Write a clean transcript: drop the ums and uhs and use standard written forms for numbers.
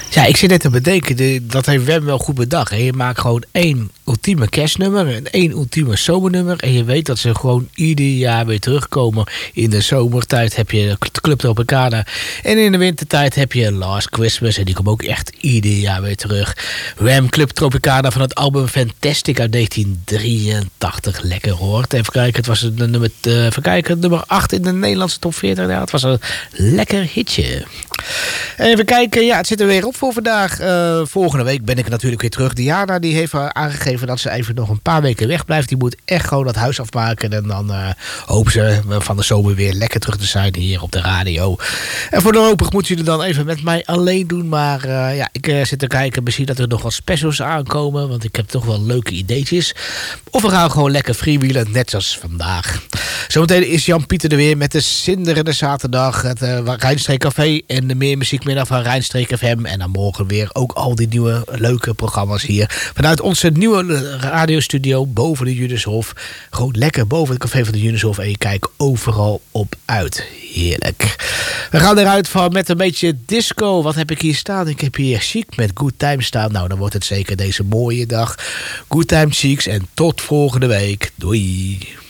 Ja, ik zit net te bedenken, dat heeft Wem wel goed bedacht. Hè? Je maakt gewoon één ultieme kerstnummer en één ultieme zomernummer. En je weet dat ze gewoon ieder jaar weer terugkomen. In de zomertijd heb je Club Tropicana. En in de wintertijd heb je Last Christmas. En die komt ook echt ieder jaar weer terug. Wem, Club Tropicana van het album Fantastic uit 1983. Lekker hoort. Even kijken, het was nummer 8 in de Nederlandse top 40. Ja, het was een lekker hitje. Even kijken, ja, het zit er weer op voor vandaag. Volgende week ben ik natuurlijk weer terug. Diana die heeft aangegeven dat ze even nog een paar weken wegblijft. Die moet echt gewoon dat huis afmaken. En dan hopen ze van de zomer weer lekker terug te zijn hier op de radio. En voorlopig moet jullie dan even met mij alleen doen. Maar ik zit te kijken. Misschien dat er nog wat specials aankomen. Want ik heb toch wel leuke ideetjes. Of we gaan gewoon lekker freewheelen, net zoals vandaag. Zometeen is Jan-Pieter er weer met de Zinderende Zaterdag. Het Rijnstreek Café en de meer muziekmiddag van Rijnstreek FM. En dan morgen weer ook al die nieuwe leuke programma's hier. Vanuit onze nieuwe radiostudio boven de Junushof. Gewoon lekker boven het café van de Junushof. En je kijkt overal op uit. Heerlijk. We gaan eruit met een beetje disco. Wat heb ik hier staan? Ik heb hier Chic met Good Time staan. Nou, dan wordt het zeker deze mooie dag. Good Time Chics en tot volgende week. Doei.